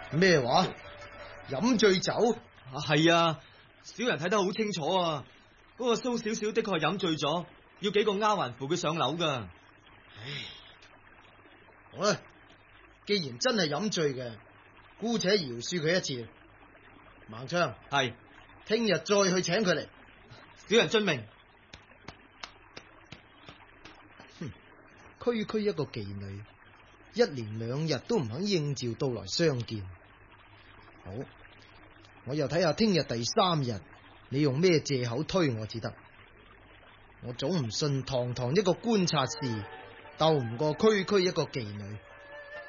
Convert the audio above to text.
咩話？飲醉酒？ 係啊，小人睇得好清楚啊！嗰個蘇小小的確係飲醉咗，要幾個丫鬟扶佢上樓噶。 好啦，既然真係飲醉嘅，姑且饒恕佢一次。孟昌， 係， 聽日再去請佢嚟。 小人遵命。 區區一個妓女，一連2日都唔肯應召到來相見。好，我又睇下聽日第3日，你用咩借口推我至得？我總唔信堂堂一個觀察士鬥唔過區區一個妓女。